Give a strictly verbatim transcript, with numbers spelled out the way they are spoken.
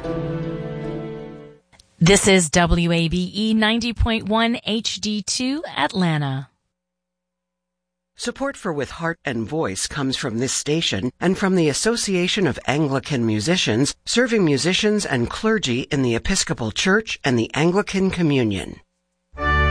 This is W A B E ninety point one H D two Atlanta. Support for With Heart and Voice comes from this station and from the Association of Anglican Musicians, serving musicians and clergy in the Episcopal Church and the Anglican Communion.